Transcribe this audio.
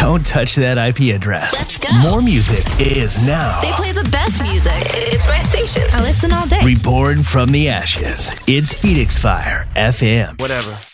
Don't touch that IP address. Let's go. More music is now. They play the best music. It's my station. I listen all day. Reborn from the ashes. It's Phoenix Fire FM. Whatever.